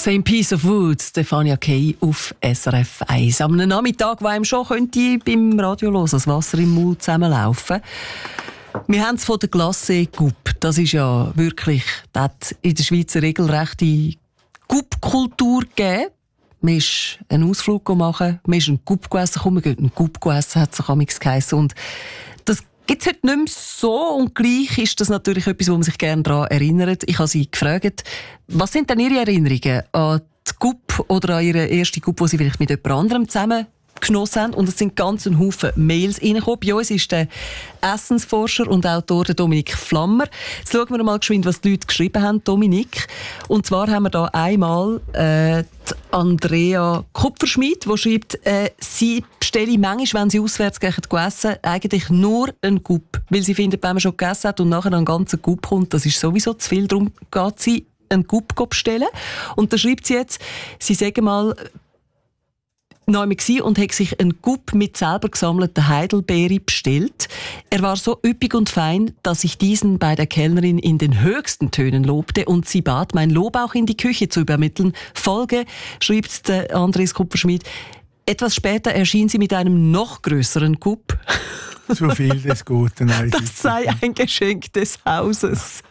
«Same Piece of Wood», Stefania Kay auf SRF 1. Am Nachmittag, wo einem schon könnte beim Radio hören, das Wasser im Mund zusammenlaufen. Wir haben es von der Glace Gup. Das ist ja wirklich, das hat in der Schweiz eine regelrechte Gup-Kultur gegeben. Man ist einen Ausflug machen, man ist einen Gup gegessen, komm, wir gehen einen Gup gegessen, hat es sich geheissen. Und das gibt es heute nicht mehr so, und gleich ist das natürlich etwas, wo man sich gerne daran erinnert. Ich habe Sie gefragt, was sind denn Ihre Erinnerungen an die Gup oder an Ihre erste Gup, die Sie vielleicht mit jemand anderem zusammen genossen haben? Und es sind ganz ein Haufen Mails reingekommen. Bei uns ist der Essensforscher und Autor Dominik Flammer. Jetzt schauen wir mal geschwind, was die Leute geschrieben haben, Dominik. Und zwar haben wir da einmal die Andrea Kupferschmidt, die schreibt, sie bestelle manchmal, wenn sie auswärts gehen, essen, eigentlich nur einen Gup. Weil sie findet, wenn man schon gegessen hat und nachher einen ganzen Gup kommt, das ist sowieso zu viel. Darum geht sie einen Gup bestellen. Und da schreibt sie jetzt, sie sagen mal, neu und hat sich einen Gup mit selber gesammelten Heidelbeere bestellt. Er war so üppig und fein, dass ich diesen bei der Kellnerin in den höchsten Tönen lobte und sie bat, mein Lob auch in die Küche zu übermitteln. Folge, schreibt der Andres Kupferschmidt. Etwas später erschien sie mit einem noch grösseren Gup. Zu viel des Guten. Das sei ein Geschenk des Hauses.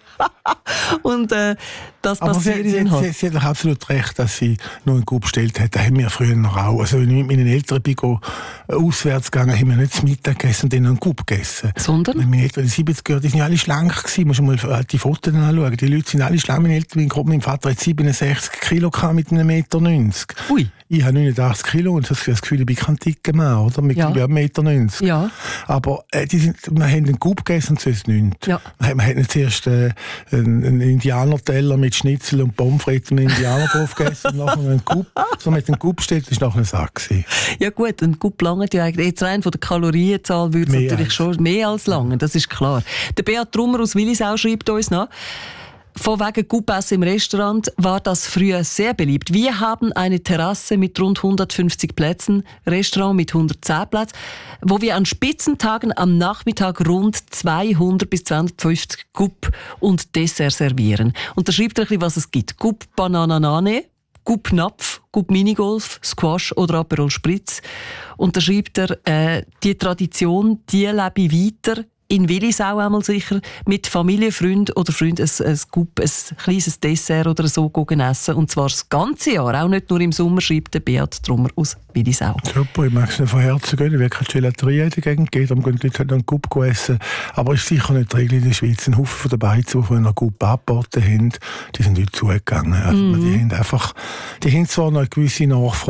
Und das passiert sie hat doch absolut recht, dass sie noch einen Gup bestellt hat. Das haben wir früher noch auch. Also wenn ich mit meinen Eltern bin, auswärts gegangen, haben wir nicht zum Mittag gegessen und dann einen Gup gegessen. Sondern? Meine Eltern, die 70er, die sind ja alle schlank gewesen. Musst du mal die Fotos anschauen. Die Leute sind alle schlank. Meine Eltern, mein Vater hat 67 Kilo mit einem 1,90 Meter. Ui. Ich habe 89 Kilo und das Gefühl, ich bin kein dicker Mann, oder? Mit 1,90 Meter. Ja. Aber wir haben einen Gup gegessen und sonst nichts. Ja. Man hat nicht zuerst einen Indianerteller mit Schnitzel und Pommes frites und einen Indianer drauf gegessen und nachher einen Gup. So mit dem Gup steht, das war nachher ein Sack gewesen. Ja gut, ein Gup langt ja eigentlich. Jetzt rein von der Kalorienzahl würde es natürlich schon mehr als lange, das ist klar. Der Beat Trummer aus Willisau schreibt uns noch, von wegen Gup-Essen im Restaurant war das früher sehr beliebt. Wir haben eine Terrasse mit rund 150 Plätzen, Restaurant mit 110 Plätzen, wo wir an Spitzentagen am Nachmittag rund 200 bis 250 Gup und Dessert servieren. Und da schreibt er ein bisschen, was es gibt. Gup Banananane, Gup Napf, Gup Minigolf, Squash oder Aperol Spritz. Und da schreibt er, die Tradition, die lebe ich weiter. In Willisau einmal sicher, mit Familie, Freund oder Freund ein Gup, ein kleines Dessert oder so essen. Und zwar das ganze Jahr, auch nicht nur im Sommer, schreibt der Beat Trummer aus Willisau. Super, ich mag es nicht von Herzen gehen. Ich will keine Gelaterie in der Gegend gehen, darum gehen die Leute halt einen Gup essen. Aber es ist sicher nicht die Regel in der Schweiz. Ein Haufen von den Beizen, die früher einen Gup angeboten haben, die sind heute zugegangen. Also die haben zwar noch eine gewisse Nachfrage,